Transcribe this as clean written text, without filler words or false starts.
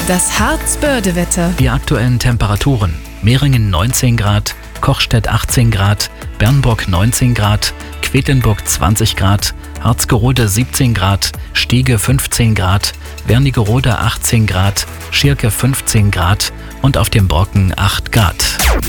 Das Harzbörde-Wetter. Die aktuellen Temperaturen: Mehringen 19 Grad, Kochstedt 18 Grad, Bernburg 19 Grad, Quedlinburg 20 Grad, Harzgerode 17 Grad, Stiege 15 Grad, Wernigerode 18 Grad, Schirke 15 Grad und auf dem Brocken 8 Grad.